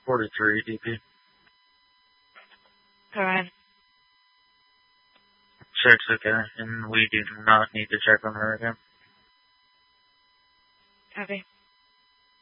43 DP. Go ahead. Check's okay, and we do not need to check on her again. Copy.